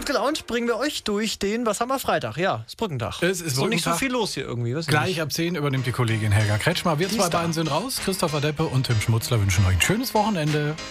gelaunt bringen wir euch durch den, was haben wir Freitag? Ja, ist Brückentag. Es ist so nicht so Brückentag. viel los hier irgendwie. Was Gleich ab 10 übernimmt die Kollegin Helga Kretschmer. Wir zwei beiden sind raus. Christopher Deppe und Tim Schmutzler wünschen euch ein schönes Wochenende.